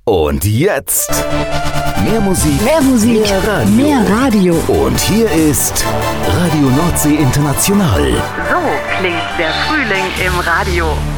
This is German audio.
Und jetzt mehr Musik, mehr Radio. Und hier ist Radio Nordsee International. So klingt der Frühling im Radio.